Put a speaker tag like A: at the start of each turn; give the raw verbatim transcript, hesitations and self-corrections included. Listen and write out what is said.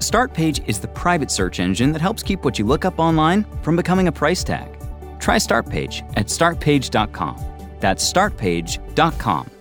A: Startpage is the private search engine that helps keep what you look up online from becoming a price tag. Try Startpage at start page dot com. That's start page dot com.